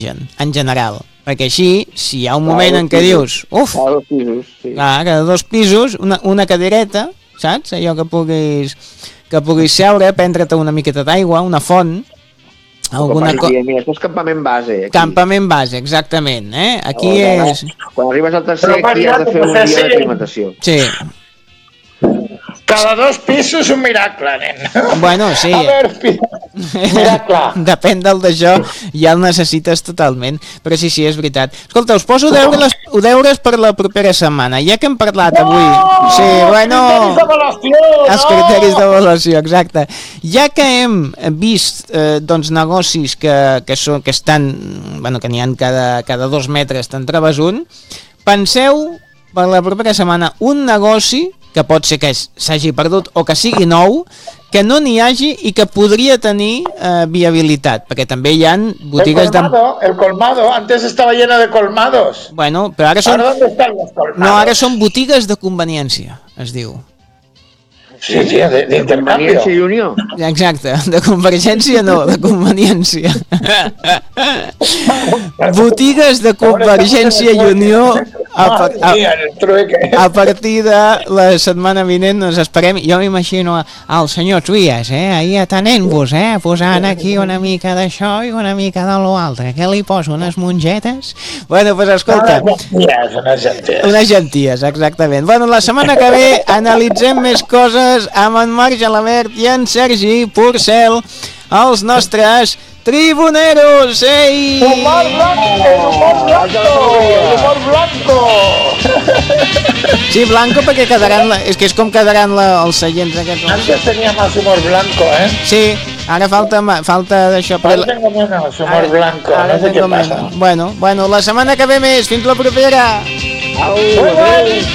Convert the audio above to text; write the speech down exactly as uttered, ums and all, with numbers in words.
en general, perquè així, si hi ha un moment en què dius, uf, Cada dos pisos, sí. ah, cada dos pisos, una, una cadireta, saps? Allò que puguis, que puguis seure, prendre-te una miqueta d'aigua, una font, alguna cosa... Mira, això és campament base. Aquí. Campament base, exactament, eh? Aquí oh, és... Quan arribes al tercer, aquí has de fer un dia d'aclimatació. Sí. Cada dos pisos un miracle, nen. Bueno, sí. A veure, miracle. Depèn del d'això, ja el necessites totalment. Però sí, sí, és veritat. Escolta, us poso deures, deures per la propera setmana, ja que hem parlat avui. No! Sí, bueno... Els criteris d'avaluació, Els criteris d'avaluació, exacte. Ja que hem vist eh, doncs, negocis que, que, són, que estan, bueno, que n'hi ha cada, cada dos metres, te'n trobes un, penseu per la propera setmana un negoci que pot ser que s'hagi perdut o que sigui nou, que no n'hi hagi i que podria tenir eh, viabilitat, perquè també hi ha botigues el colmado, de... El colmado, antes estava lleno de colmados. Bueno, però ara són... ¿Ahora dónde están los colmados? No, ara són botigues de conveniència, es diu. Sí, sí, de, de intercanvio. Conveniència i unió. Exacte, de convergència no, de conveniència. Botigues de convergència i unió a, par a, a partir de la setmana vinent nos esperem. Jo m'imagino al senyor Trias, eh, ahí atenent-vos, eh, posant aquí una mica d'això i una mica de lo altre. Què li poso, unes mongetes? Bueno, pues escolta. Unes genties. Unes genties, exactament. Bueno, la setmana que ve analitzem més coses amb en Marc Gelabert i en Sergi Porcel, els nostres tribuneros, ei! Humor blanco, humor blanco, humor blanco! Sí, blanco perquè quedaran, la, és que és com quedaran la, els seients aquests. Antes tenía más humor blanco, eh? Sí, ara falta, falta d'això. Ahora tengo menos humor ara, blanco, ara no sé què passa. Bueno, bueno, la setmana que ve més, fins la propera! Au, adéu.